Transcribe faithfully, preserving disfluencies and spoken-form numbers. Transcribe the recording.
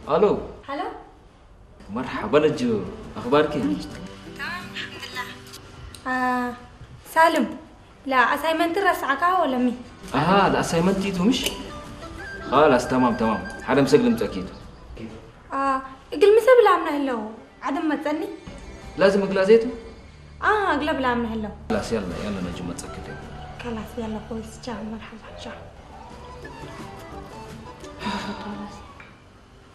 الو هلا مرحبا نجو اخبارك؟ تمام الحمد لله. آه سالم لا اسايمنت رسعك ولا مين؟ اها الاسايمنت تيتو مش خلاص تمام تمام حدا مسلمت اكيد. اه اقل مسا بلا من هلو عدم ما تسني؟ لازم اقلازيته؟ اه اقلب بلا من هلو. خلاص يلا يلا نجو ما تسكتي. خلاص يلا كويس جاء مرحبا جاء.